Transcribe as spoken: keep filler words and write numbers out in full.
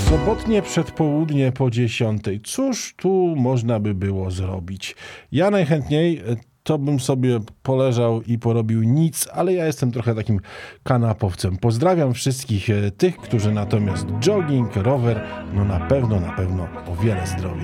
Sobotnie przedpołudnie po dziesiątej. Cóż tu można by było zrobić? Ja najchętniej to bym sobie poleżał i porobił nic, ale ja jestem trochę takim kanapowcem. Pozdrawiam wszystkich tych, którzy natomiast jogging, rower, no na pewno, na pewno o wiele zdrowiej.